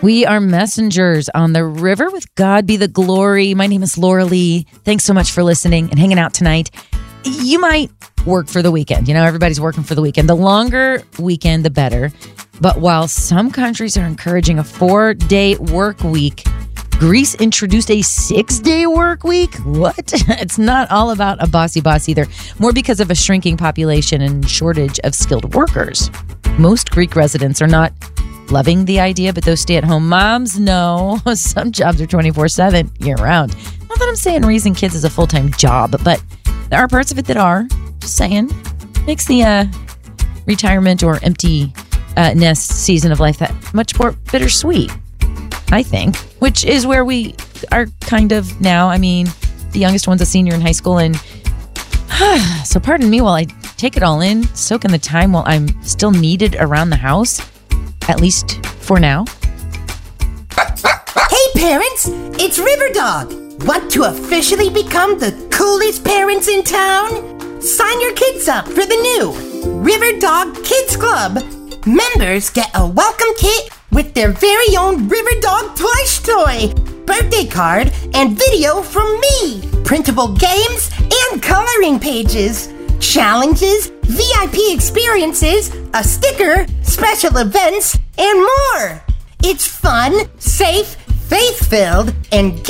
We are messengers on the river with God be the glory. My name is Laura Lee. Thanks so much for listening and hanging out tonight. You might work for the weekend. You know, everybody's working for the weekend. The longer weekend, the better. But while some countries are encouraging a 4-day work week, Greece introduced a 6-day work week. What? It's not all about a bossy boss either. More because of a shrinking population and shortage of skilled workers. Most Greek residents are not loving the idea, but those stay-at-home moms know some jobs are 24/7 year-round. Not that I'm saying raising kids is a full-time job, but there are parts of it that are. Just saying. Makes the retirement or empty nest season of life that much more bittersweet, I think, which is where we are kind of now. I mean, the youngest one's a senior in high school, and so pardon me while I take it all in, soak in the time while I'm still needed around the house. At least for now. Hey parents, it's Riverdog. Want to officially become the coolest parents in town? Sign your kids up for the new Riverdog Kids Club. Members get a welcome kit with their very own Riverdog plush toy, birthday card, and video from me, printable games, and coloring pages. Challenges, VIP experiences, a sticker, special events, and more. It's fun, safe, faith-filled, and